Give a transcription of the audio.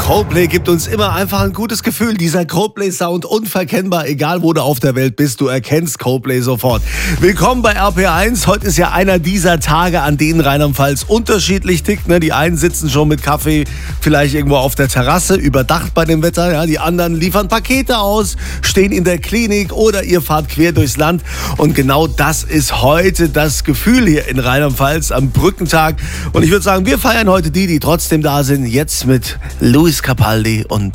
Coldplay gibt uns immer einfach ein gutes Gefühl. Dieser Coldplay-Sound unverkennbar, egal wo du auf der Welt bist, du erkennst Coldplay sofort. Willkommen bei RPR1. Heute ist ja einer dieser Tage, an denen Rheinland-Pfalz unterschiedlich tickt. Ne? Die einen sitzen schon mit Kaffee vielleicht irgendwo auf der Terrasse, überdacht bei dem Wetter. Ja? Die anderen liefern Pakete aus, stehen in der Klinik oder ihr fahrt quer durchs Land. Und genau das ist heute das Gefühl hier in Rheinland-Pfalz am Brückentag. Und ich würde sagen, wir feiern heute die trotzdem da sind. Jetzt mit Lewis Capaldi und